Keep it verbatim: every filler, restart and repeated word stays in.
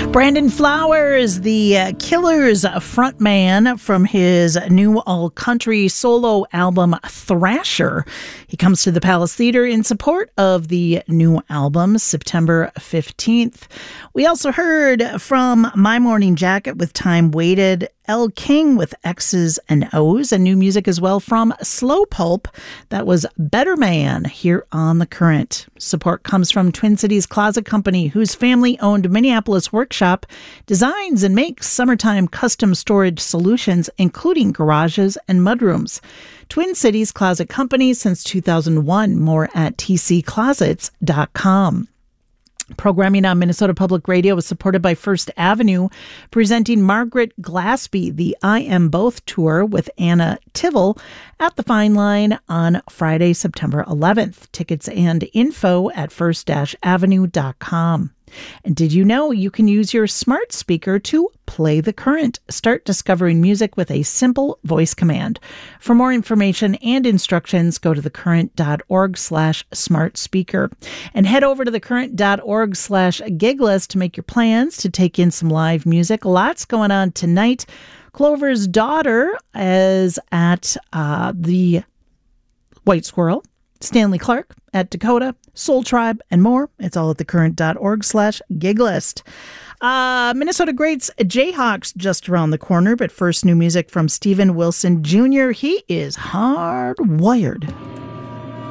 Brandon Flowers, the uh, Killers frontman from his new all-country solo album, Thrasher. He comes to the Palace Theatre in support of the new album, September fifteenth. We also heard from My Morning Jacket with Time Waited, Elle King with X's and O's, and new music as well from Slow Pulp. That was Better Man here on The Current. Support comes from Twin Cities Closet Company, whose family-owned Minneapolis workshop designs and makes summertime custom storage solutions, including garages and mudrooms. Twin Cities Closet Company since two thousand one. More at t c closets dot com. Programming on Minnesota Public Radio is supported by First Avenue, presenting Margaret Glaspie, the I Am Both tour with Anna Tivell at the Fine Line on Friday, September eleventh. Tickets and info at first avenue dot com. And did you know you can use your smart speaker to play The Current? Start discovering music with a simple voice command. For more information and instructions, go to thecurrent.org slash smart speaker and head over to thecurrent.org slash gig list to make your plans to take in some live music. Lots going on tonight. Clover's Daughter is at uh, the White Squirrel. Stanley Clark at Dakota, Soul Tribe, and more. It's all at thecurrent.org slash gig list. Uh, Minnesota Greats Jayhawks just around the corner, but first new music from Steven Wilson Junior He is hardwired.